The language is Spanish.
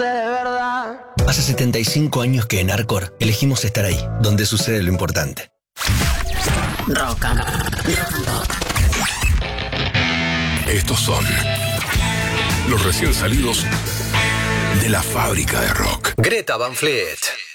Hace 75 años que en Arcor elegimos estar ahí, donde sucede lo importante. Rock and Pop. Estos son los recién salidos de la fábrica de rock. Greta Van Fleet.